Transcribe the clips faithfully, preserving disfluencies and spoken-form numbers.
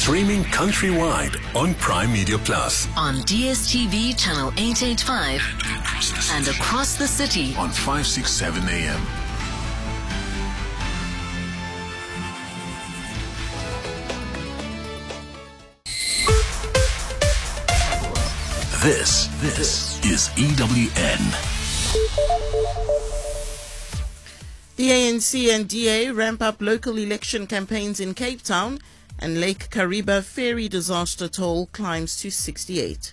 Streaming countrywide on Prime Media Plus. On D S T V channel eight eighty-five and across the city on five sixty-seven A M. This, this is E W N. The A N C and D A ramp up local election campaigns in Cape Town, and Lake Kariba ferry disaster toll climbs to sixty-eight.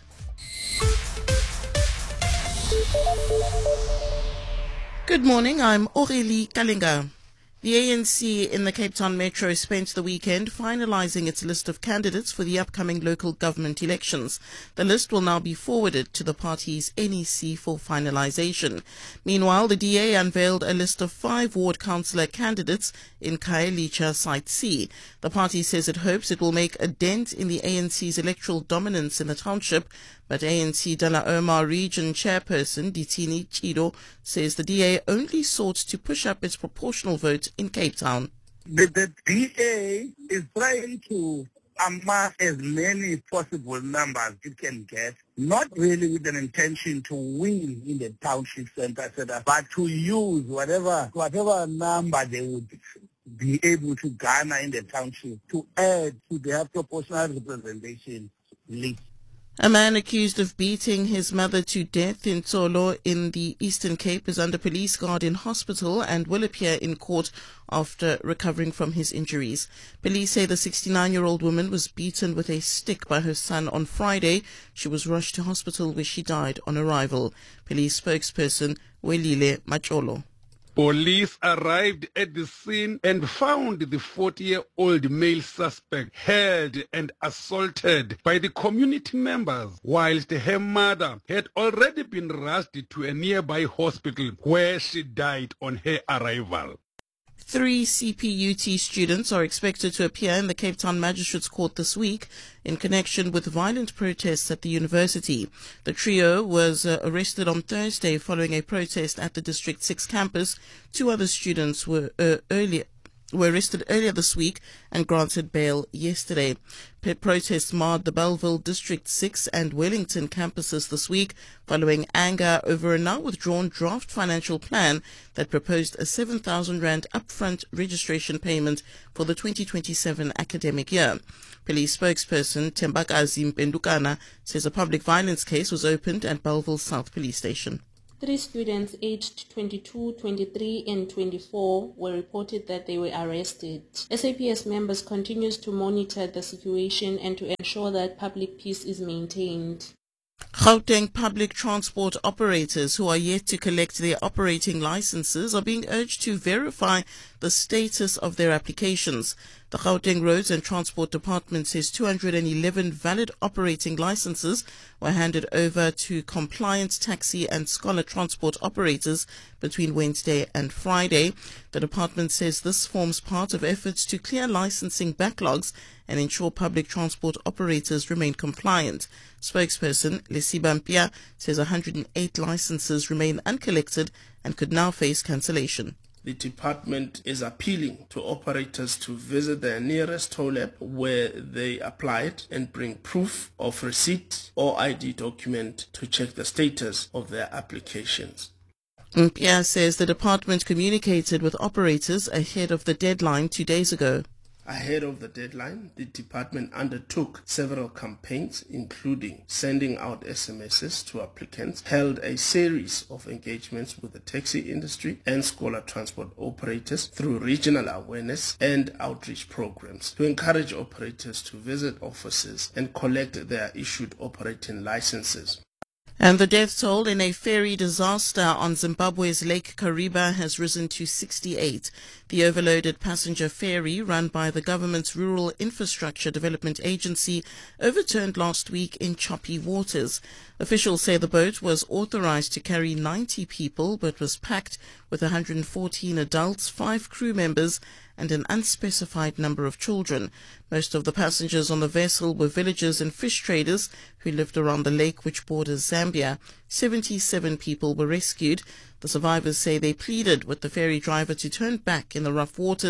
Good morning, I'm Aurélie Kalinga. The A N C in the Cape Town Metro spent the weekend finalizing its list of candidates for the upcoming local government elections. The list will now be forwarded to the party's N E C for finalization. Meanwhile, the D A unveiled a list of five ward councillor candidates in Khayelitsha Site C. The party says it hopes it will make a dent in the A N C's electoral dominance in the township, but A N C Dela-Omar Region Chairperson Ditini Chido says the D A only sought to push up its proportional vote in Cape Town. The, the D A is trying to amass as many possible numbers it can get, not really with an intention to win in the township center, but to use whatever whatever number they would be able to garner in the township to add to their proportional representation list. A man accused of beating his mother to death in Tsolo in the Eastern Cape is under police guard in hospital and will appear in court after recovering from his injuries. Police say the sixty-nine-year-old woman was beaten with a stick by her son on Friday. She was rushed to hospital where she died on arrival. Police spokesperson Welile Macholo. Police arrived at the scene and found the forty-year-old male suspect held and assaulted by the community members, whilst her mother had already been rushed to a nearby hospital where she died on her arrival. Three C P U T students are expected to appear in the Cape Town Magistrates Court this week in connection with violent protests at the university. The trio was uh, arrested on Thursday following a protest at the District six campus. Two other students were uh, earlier were arrested earlier this week and granted bail yesterday. P- protests marred the Bellville District six and Wellington campuses this week following anger over a now withdrawn draft financial plan that proposed a seven thousand rand upfront registration payment for the twenty twenty-seven academic year. Police spokesperson Tembakazi Mpendukana says a public violence case was opened at Bellville South Police Station. Three students aged twenty-two, twenty-three and twenty-four were reported that they were arrested. S A P S members continues to monitor the situation and to ensure that public peace is maintained. Gauteng public transport operators who are yet to collect their operating licenses are being urged to verify the status of their applications. The Gauteng Roads and Transport Department says two hundred eleven valid operating licenses were handed over to compliant taxi and scholar transport operators between Wednesday and Friday. The department says this forms part of efforts to clear licensing backlogs and ensure public transport operators remain compliant. Spokesperson Lesiba Mpia says one hundred eight licenses remain uncollected and could now face cancellation. The department is appealing to operators to visit their nearest toll lab where they applied and bring proof of receipt or I D document to check the status of their applications. Mpia says the department communicated with operators ahead of the deadline two days ago. Ahead of the deadline, the department undertook several campaigns, including sending out S M Ses to applicants, held a series of engagements with the taxi industry and scholar transport operators through regional awareness and outreach programs to encourage operators to visit offices and collect their issued operating licenses. And the death toll in a ferry disaster on Zimbabwe's Lake Kariba has risen to sixty-eight. The overloaded passenger ferry run by the government's Rural Infrastructure Development Agency overturned last week in choppy waters. Officials say the boat was authorized to carry ninety people but was packed with one hundred fourteen adults, five crew members and an unspecified number of children. Most of the passengers on the vessel were villagers and fish traders who lived around the lake which borders Zambia. seventy-seven people were rescued. The survivors say they pleaded with the ferry driver to turn back in the rough waters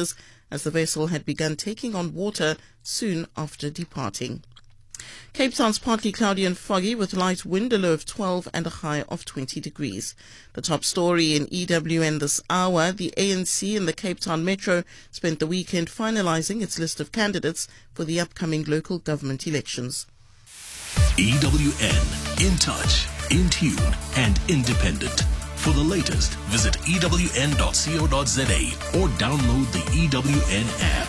as the vessel had begun taking on water soon after departing. Cape Town's partly cloudy and foggy with light wind, a low of twelve and a high of twenty degrees. The top story in E W N this hour, the A N C in the Cape Town Metro spent the weekend finalizing its list of candidates for the upcoming local government elections. E W N, in touch, in tune and independent. For the latest, visit E W N dot co dot za or download the E W N app.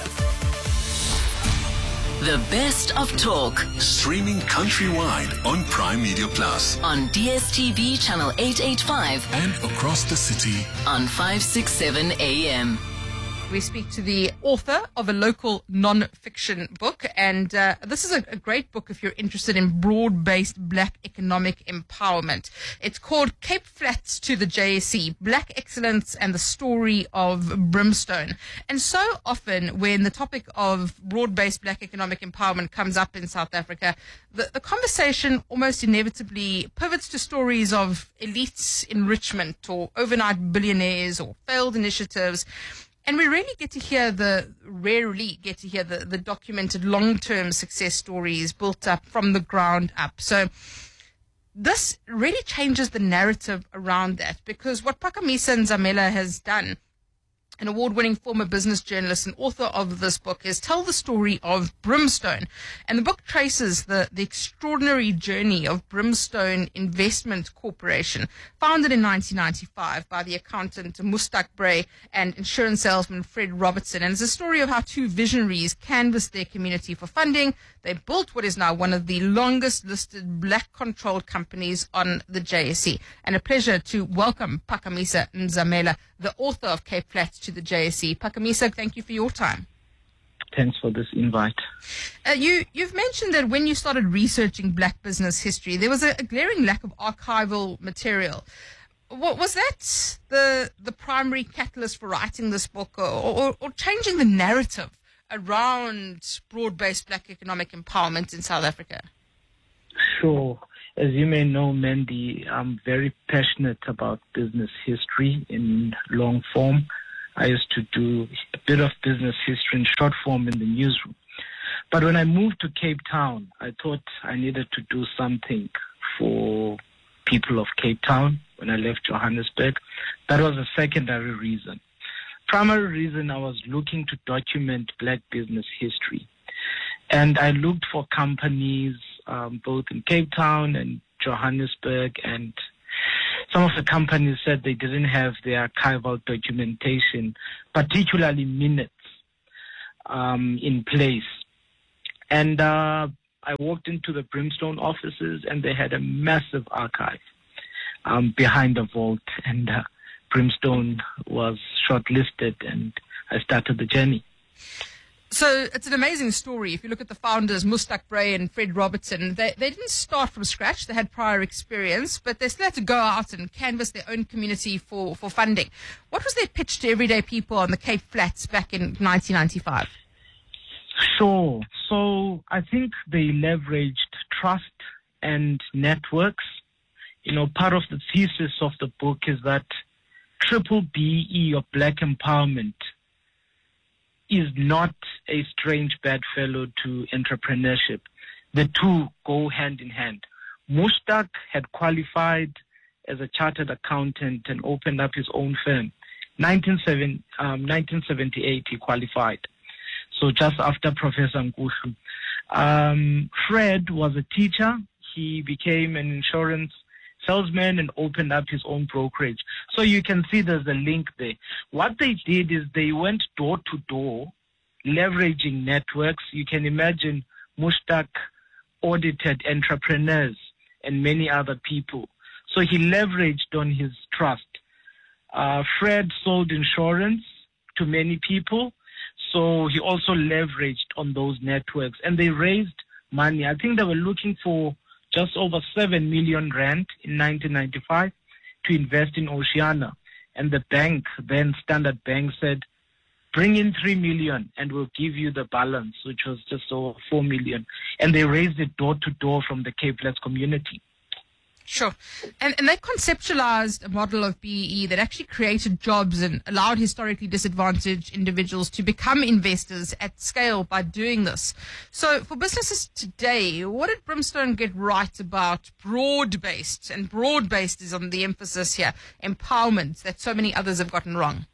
The best of talk Streaming countrywide on Prime Media Plus on D S T V channel eight eighty-five and across the city on five sixty-seven A M. We speak to the author of a local non-fiction book, and uh, this is a, a great book if you're interested in broad-based black economic empowerment. It's called Cape Flats to the J S E, Black Excellence and the Story of Brimstone. And so often when the topic of broad-based black economic empowerment comes up in South Africa, the, the conversation almost inevitably pivots to stories of elites enrichment or overnight billionaires or failed initiatives. And we really get to hear the, rarely get to hear the, the documented long-term success stories built up from the ground up. So this really changes the narrative around that, because what Phakamisa Nzamela has done, an award-winning former business journalist and author of this book, is tell the story of Brimstone. And the book traces the, the extraordinary journey of Brimstone Investment Corporation, founded in nineteen ninety-five by the accountant Mustak Bray and insurance salesman Fred Robertson. And it's a story of how two visionaries canvassed their community for funding. They built what is now one of the longest listed black-controlled companies on the J S E. And a pleasure to welcome Phakamisa Nzamela, the author of Cape Flats to the J S E. Phakamisa, thank you for your time. Thanks for this invite. Uh, you, you've mentioned that when you started researching black business history, there was a, a glaring lack of archival material. What, was that the the primary catalyst for writing this book, or, or, or changing the narrative around broad-based black economic empowerment in South Africa? Sure. As you may know, Mandy, I'm very passionate about business history in long form. I used to do a bit of business history in short form in the newsroom. But when I moved to Cape Town, I thought I needed to do something for people of Cape Town when I left Johannesburg. That was a secondary reason. Primary reason, I was looking to document black business history. And I looked for companies um, both in Cape Town and Johannesburg, and some of the companies said they didn't have the archival documentation, particularly minutes, um, in place. And uh, I walked into the Brimstone offices, and they had a massive archive um, behind the vault, and uh, Brimstone was shortlisted, and I started the journey. So it's an amazing story. If you look at the founders, Mustak Bray and Fred Robertson, they, they didn't start from scratch. They had prior experience, but they still had to go out and canvass their own community for, for funding. What was their pitch to everyday people on the Cape Flats back in nineteen ninety-five? Sure. So I think they leveraged trust and networks. You know, part of the thesis of the book is that triple B E of black empowerment is not a strange bedfellow to entrepreneurship. The two go hand in hand. Mustak had qualified as a chartered accountant and opened up his own firm. nineteen seventy-eight he qualified. So just after Professor Nkuhlu. Um, Fred was a teacher. He became an insurance salesman and opened up his own brokerage. So you can see there's a link there. What they did is they went door to door, leveraging networks. You can imagine Mustak audited entrepreneurs and many other people. So he leveraged on his trust. Uh, Fred sold insurance to many people. So he also leveraged on those networks, and they raised money. I think they were looking for just over seven million rand in nineteen ninety-five to invest in Oceana. And the bank, then Standard Bank, said, bring in three million and we'll give you the balance, which was just over four million. And they raised it door to door from the Cape Flats community. Sure. And, and they conceptualized a model of B E E that actually created jobs and allowed historically disadvantaged individuals to become investors at scale by doing this. So for businesses today, what did Brimstone get right about broad-based, and broad-based is on the emphasis here, empowerment that so many others have gotten wrong?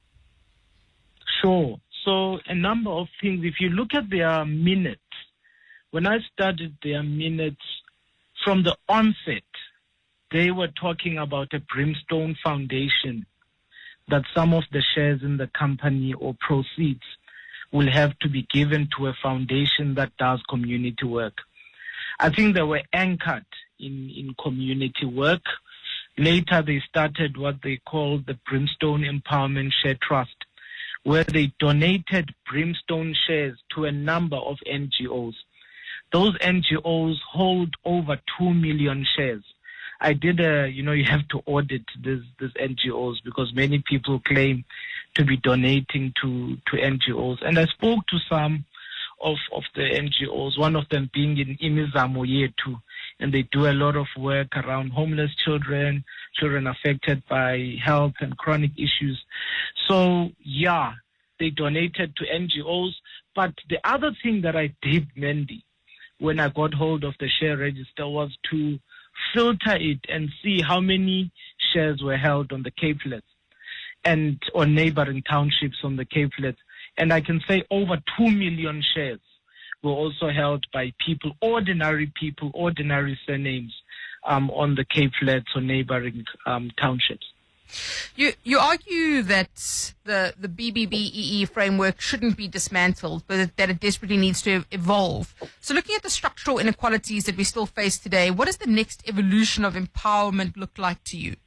Sure. So a number of things. If you look at their minutes, when I studied their minutes from the onset, they were talking about a Brimstone Foundation, that some of the shares in the company or proceeds will have to be given to a foundation that does community work. I think they were anchored in, in community work. Later, they started what they called the Brimstone Empowerment Share Trust, where they donated Brimstone shares to a number of N G Os. Those N G Os hold over two million shares. I did a, you know, you have to audit these these N G Os because many people claim to be donating to, to N G Os. And I spoke to some of, of the N G Os, one of them being in Imizamo Yetu, and they do a lot of work around homeless children, children affected by health and chronic issues. So, yeah, they donated to N G Os. But the other thing that I did, Mandy, when I got hold of the share register was to filter it and see how many shares were held on the Cape Flats and on neighboring townships on the Cape Flats. And I can say over two million shares were also held by people, ordinary people, ordinary surnames um, on the Cape Flats or neighboring um, townships. You you argue that the, the B B B E E framework shouldn't be dismantled, but that it desperately needs to evolve. So looking at the structural inequalities that we still face today, what does the next evolution of empowerment look like to you?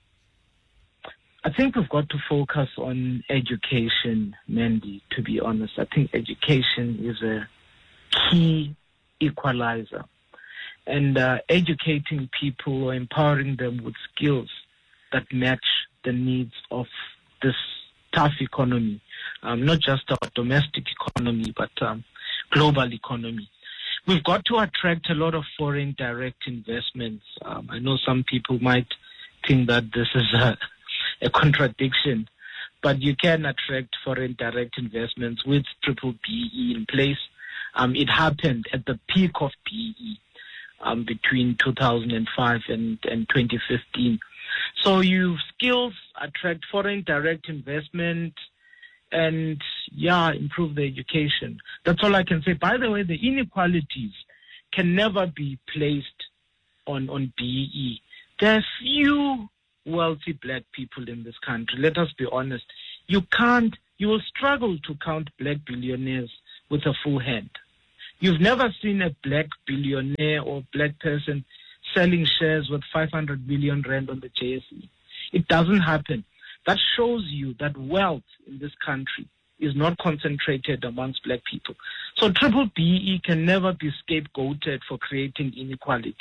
I think we've got to focus on education, Mandy, to be honest. I think education is a key equalizer. And uh, educating people or empowering them with skills that match the needs of this tough economy, um, not just our domestic economy, but um, global economy. We've got to attract a lot of foreign direct investments. Um, I know some people might think that this is a, a contradiction, but you can attract foreign direct investments with triple B E in place. Um, it happened at the peak of B E um, between two thousand five and, and twenty fifteen. So you skills attract foreign direct investment and, yeah, improve the education. That's all I can say. By the way, the inequalities can never be placed on, on B E. There are few wealthy black people in this country. Let us be honest. You can't, you will struggle to count black billionaires with a full hand. You've never seen a black billionaire or black person selling shares worth five hundred million rand on the J S E. It doesn't happen. That shows you that wealth in this country is not concentrated amongst black people. So triple B E can never be scapegoated for creating inequalities.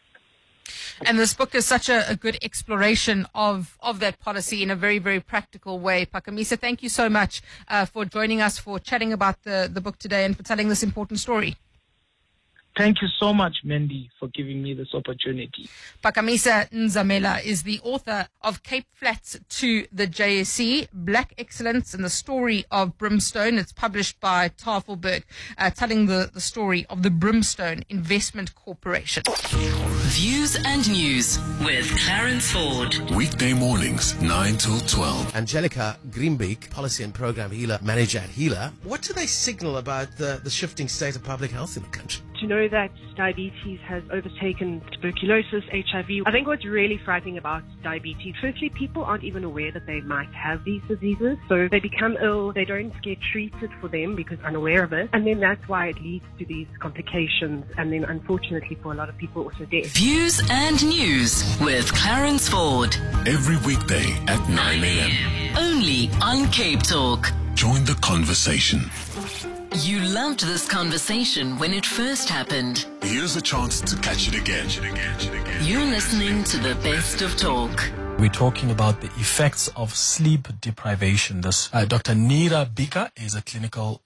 And this book is such a, a good exploration of, of that policy in a very, very practical way. Phakamisa, thank you so much uh, for joining us, for chatting about the, the book today, and for telling this important story. Thank you so much, Mandy, for giving me this opportunity. Phakamisa Nzamela is the author of Cape Flats to the J S E, Black Excellence and the Story of Brimstone. It's published by Tafelberg, uh, telling the, the story of the Brimstone Investment Corporation. Views and News with Clarence Ford. Weekday mornings, nine till twelve. Angelica Greenbeek, Policy and Program Healer Manager at Healer. What do they signal about the, the shifting state of public health in the country? To know that diabetes has overtaken tuberculosis, H I V. I think what's really frightening about diabetes, firstly, people aren't even aware that they might have these diseases. So they become ill, they don't get treated for them because they're unaware of it. And then that's why it leads to these complications. And then unfortunately for a lot of people, also death. Views and News with Clarence Ford. Every weekday at nine a.m. Only on Cape Talk. Join the conversation. You loved this conversation when it first happened. Here's a chance to catch it again. You're listening to the best of talk. We're talking about the effects of sleep deprivation. This uh, Doctor Neera Bika is a clinical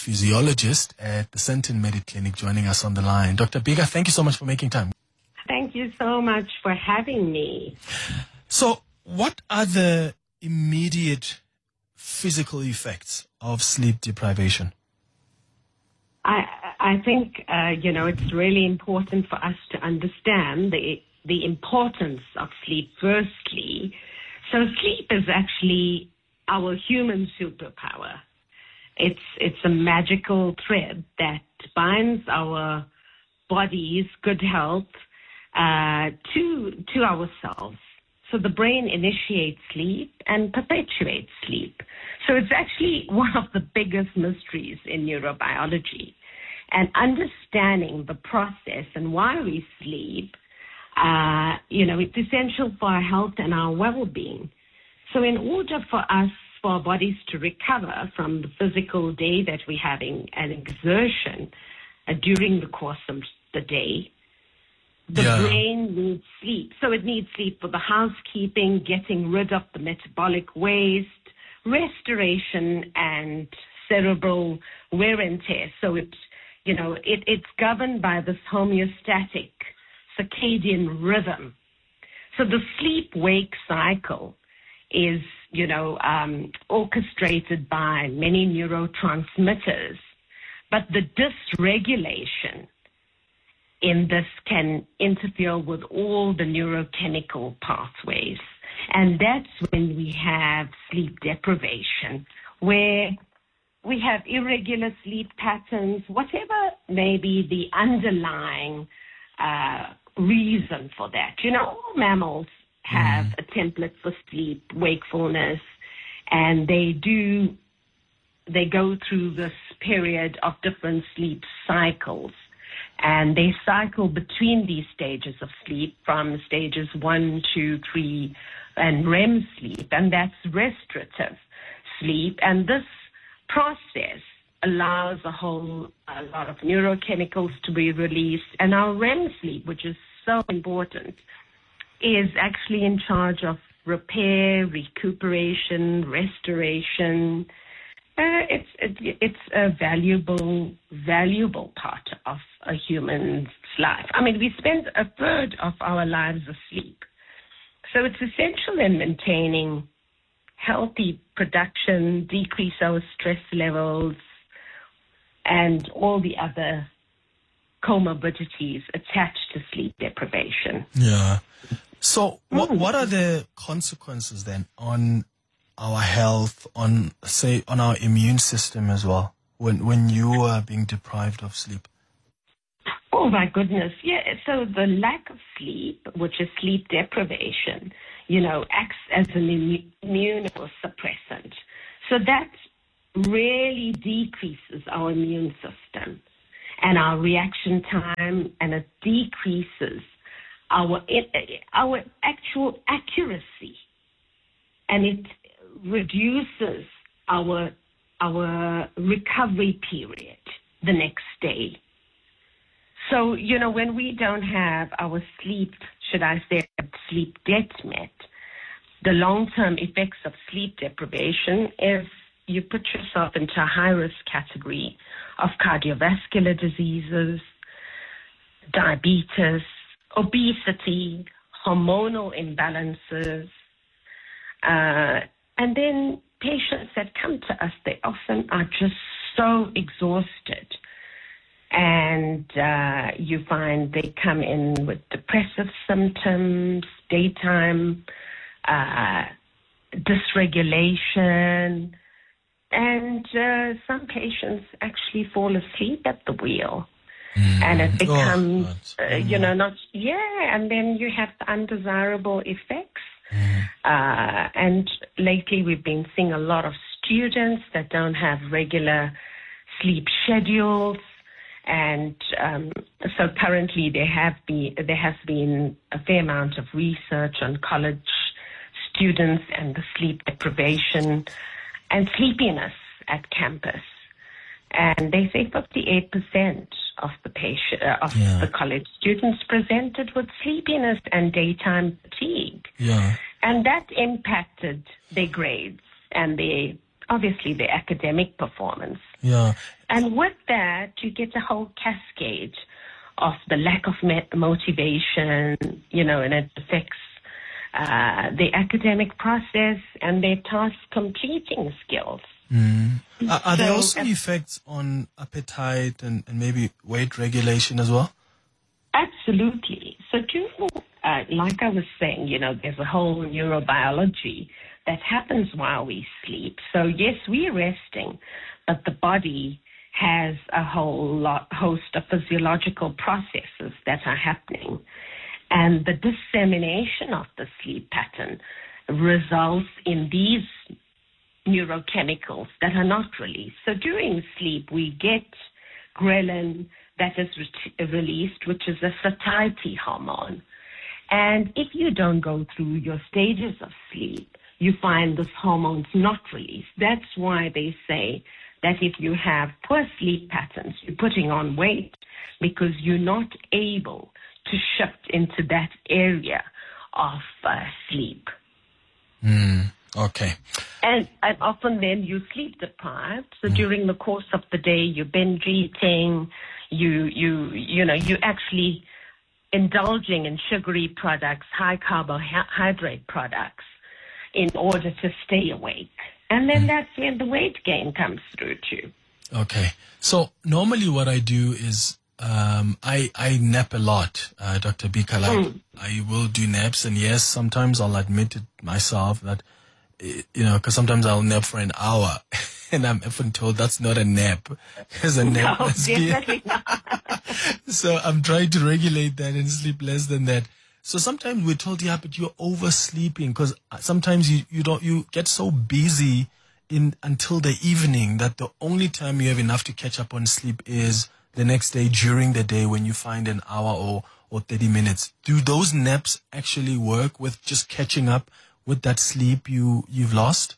neurophysiologist at the Senton Mediclinic, joining us on the line. Doctor Bika, thank you so much for making time. Thank Thank you so much for having me. So, what are the immediate physical effects of sleep deprivation? I I think uh, you know it's really important for us to understand the the importance of sleep. Firstly, so sleep is actually our human superpower. It's it's a magical thread that binds our body's good health uh, to to ourselves. So the brain initiates sleep and perpetuates sleep. So it's actually one of the biggest mysteries in neurobiology. And understanding the process and why we sleep, uh, you know, it's essential for our health and our well-being. So in order for us, for our bodies to recover from the physical day that we're having an exertion uh, during the course of the day, the Yeah. brain needs sleep. So it needs sleep for the housekeeping, getting rid of the metabolic waste, restoration, and cerebral wear and tear. So it, you know, it, it's governed by this homeostatic circadian rhythm. So the sleep-wake cycle is, you know, um, orchestrated by many neurotransmitters, but the dysregulation in this can interfere with all the neurochemical pathways. And that's when we have sleep deprivation, where we have irregular sleep patterns, whatever may be the underlying uh, reason for that. You know, all mammals have a template for sleep, wakefulness, and they do, they go through this period of different sleep cycles. And they cycle between these stages of sleep from stages one, two, three, and R E M sleep, and that's restorative sleep. And this process allows a whole a lot of neurochemicals to be released. And our R E M sleep, which is so important, is actually in charge of repair, recuperation, restoration. Uh, it's it, it's a valuable, valuable part of a human's life. I mean, we spend a third of our lives asleep. So it's essential in maintaining healthy production, decrease our stress levels, and all the other comorbidities attached to sleep deprivation. Yeah. So what, what are the consequences then on our health, on, say, on our immune system as well, when, when you are being deprived of sleep? Oh, my goodness. Yeah, so the lack of sleep, which is sleep deprivation, you know, acts as an immu- immunosuppressant. So that really decreases our immune system and our reaction time, and it decreases our our actual accuracy, and it reduces our our recovery period the next day. So, you know, when we don't have our sleep, should I say, sleep debt met, the long-term effects of sleep deprivation is you put yourself into a high-risk category of cardiovascular diseases, diabetes, obesity, hormonal imbalances, uh, and then patients that come to us, they often are just so exhausted. And uh, you find they come in with depressive symptoms, daytime uh, dysregulation, and uh, some patients actually fall asleep at the wheel. Mm. And it becomes, oh, uh, you know, not, yeah, and then you have the undesirable effects. Mm. Uh, and lately we've been seeing a lot of students that don't have regular sleep schedules. And um, so currently there have been there has been a fair amount of research on college students and the sleep deprivation and sleepiness at campus. And they say fifty-eight percent of the patient uh, of yeah. the college students presented with sleepiness and daytime fatigue. Yeah. And that impacted their grades and their obviously their academic performance. Yeah. And with that, you get a whole cascade of the lack of motivation, you know, and it affects uh, the academic process and their task completing skills. Mm. Are, are there So, also uh, effects on appetite and, and maybe weight regulation as well? Absolutely. So during, uh, like I was saying, you know, there's a whole neurobiology that happens while we sleep. So yes, we're resting, but the body has a whole lot, host of physiological processes that are happening. And the dissemination of the sleep pattern results in these neurochemicals that are not released. So during sleep, we get ghrelin that is re- released, which is a satiety hormone. And if you don't go through your stages of sleep, you find this hormone's not released. That's why they say that if you have poor sleep patterns, you're putting on weight because you're not able to shift into that area of uh, sleep. Mm, okay. And, and often then you're sleep deprived. So mm. during the course of the day, you're binge eating, you, you, you know, you actually indulging in sugary products, high carbohydrate products in order to stay awake. And then mm. that's when the weight gain comes through too. Okay. So normally what I do is um, I, I nap a lot, uh, Doctor Bika. Like mm. I will do naps, and yes, sometimes I'll admit it myself that, you know, because sometimes I'll nap for an hour. And I'm often told that's not a nap. It's a nap. No, definitely not. So I'm trying to regulate that and sleep less than that. So sometimes we're told, yeah, but you're oversleeping, because sometimes you, you don't, you get so busy in until the evening that the only time you have enough to catch up on sleep is the next day during the day when you find an hour or, or thirty minutes. Do those naps actually work with just catching up with that sleep you, you've lost?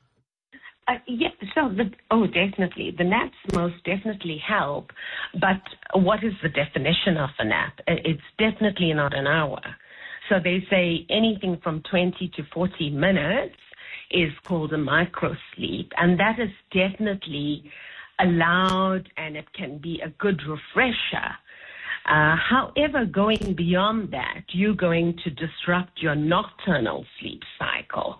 Uh, yeah, so, the, oh, definitely. The naps most definitely help, but what is the definition of a nap? It's definitely not an hour. So they say anything from twenty to forty minutes is called a micro sleep, and that is definitely allowed, and it can be a good refresher. Uh, however, going beyond that, you're going to disrupt your nocturnal sleep cycle.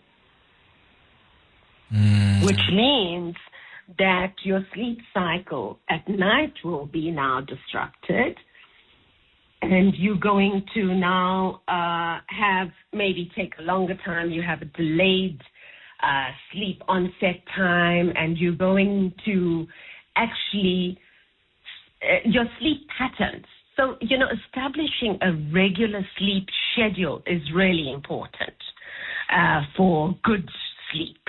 Mm. Which means that your sleep cycle at night will be now disrupted, and you're going to now uh, have maybe take a longer time. You have a delayed uh, sleep onset time, and you're going to actually uh, your sleep patterns. So, you know, establishing a regular sleep schedule is really important uh, for good sleep.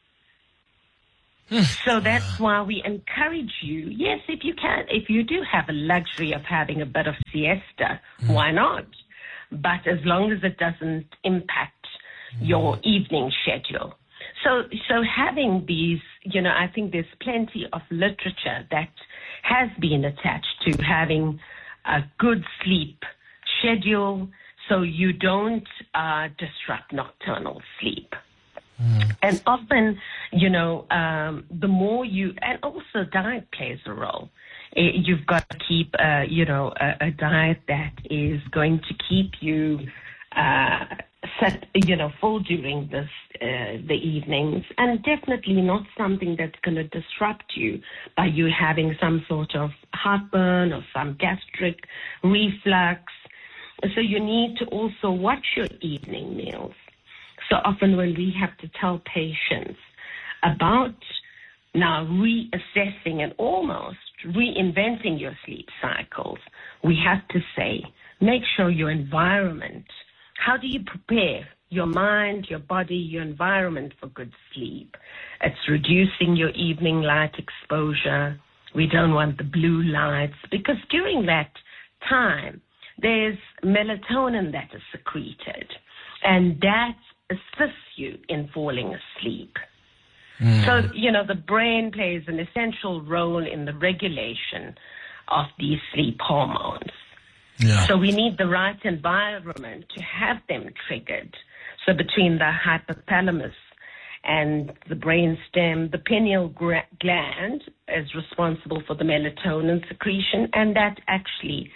So that's why we encourage you, yes, if you can, if you do have a luxury of having a bit of siesta, mm. why not? But as long as it doesn't impact mm. your evening schedule. So, so having these, you know, I think there's plenty of literature that has been attached to having a good sleep schedule so you don't uh, disrupt nocturnal sleep. Mm. And often, you know, um, the more you, and also diet plays a role. You've got to keep, uh, you know, a, a diet that is going to keep you, uh, set, you know, full during this, uh, the evenings, and definitely not something that's going to disrupt you by you having some sort of heartburn or some gastric reflux. So you need to also watch your evening meals. So often when we have to tell patients about now reassessing and almost reinventing your sleep cycles, we have to say, make sure your environment, how do you prepare your mind, your body, your environment for good sleep? It's reducing your evening light exposure. We don't want the blue lights, because during that time, there's melatonin that is secreted, and that assists you in falling asleep. Mm. So, you know, the brain plays an essential role in the regulation of these sleep hormones. Yeah. So we need the right environment to have them triggered. So between the hypothalamus and the brainstem, the pineal gra- gland is responsible for the melatonin secretion, and that actually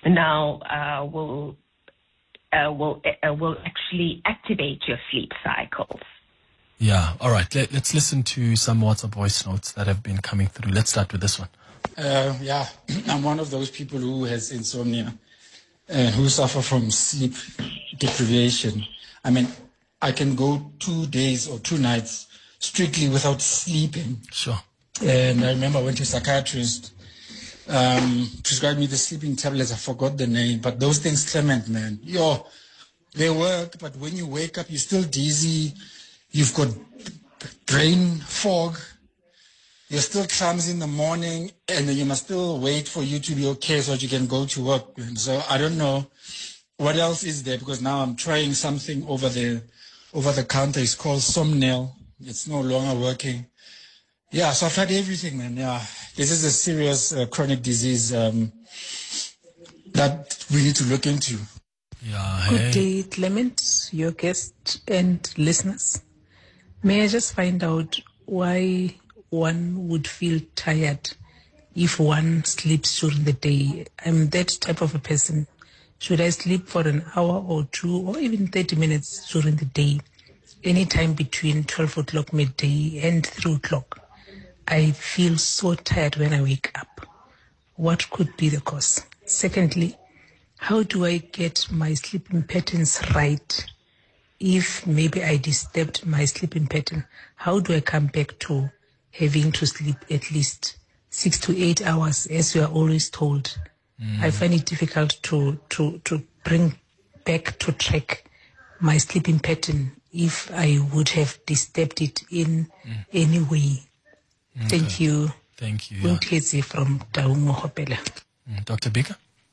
now uh, will uh, will uh, will actually activate your sleep cycles. Yeah. All right. Let, let's listen to some WhatsApp voice notes that have been coming through. Let's start with this one. Uh, yeah, I'm one of those people who has insomnia and who suffer from sleep deprivation. I mean, I can go two days or two nights strictly without sleeping. Sure. And I remember I went to a psychiatrist, um, prescribed me the sleeping tablets. I forgot the name, but those things, Clement, man, yo, they work, but when you wake up, you're still dizzy. You've got brain fog. You're still clumsy in the morning, and then you must still wait for you to be okay so that you can go to work. And so I don't know what else is there, because now I'm trying something over the over the counter. It's called Somnel. It's no longer working. Yeah, so I've tried everything, man. Yeah, this is a serious uh, chronic disease um, that we need to look into. Yeah. Good Hey. day, Clement, your guest and listeners. May I just find out why one would feel tired if one sleeps during the day? I'm that type of a person. Should I sleep for an hour or two or even thirty minutes during the day, anytime between twelve o'clock midday and three o'clock? I feel so tired when I wake up. What could be the cause? Secondly, how do I get my sleeping patterns right? If maybe I disturbed my sleeping pattern, how do I come back to having to sleep at least six to eight hours, as we are always told? Mm. I find it difficult to, to, to bring back to track my sleeping pattern if I would have disturbed it in mm. any way. Okay. Thank you. Thank you. Yeah. From Taungo Hopela. Mm. Doctor Baker?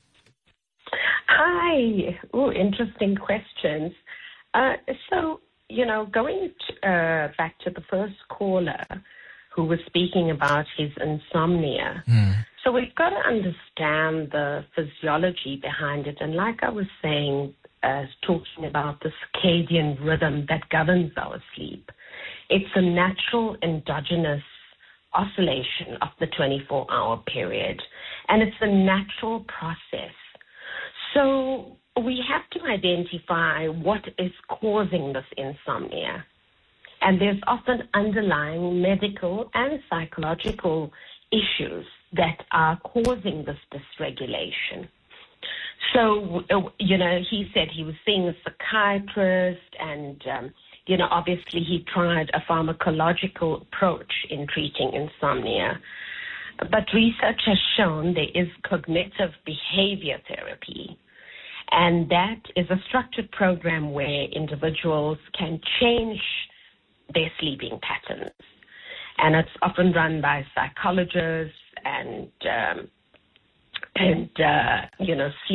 Hi. Oh, interesting questions. Uh, so, you know, going to, uh, back to the first caller who was speaking about his insomnia. Mm. So we've got to understand the physiology behind it. And like I was saying, uh, talking about the circadian rhythm that governs our sleep, it's a natural endogenous oscillation of the twenty-four hour period. And it's a natural process. So we have to identify what is causing this insomnia. And there's often underlying medical and psychological issues that are causing this dysregulation. So, you know, he said he was seeing a psychiatrist and, um, you know, obviously he tried a pharmacological approach in treating insomnia. But research has shown there is cognitive behavior therapy. And that is a structured program where individuals can change their sleeping patterns. And it's often run by psychologists and, um, and uh, you know, sleep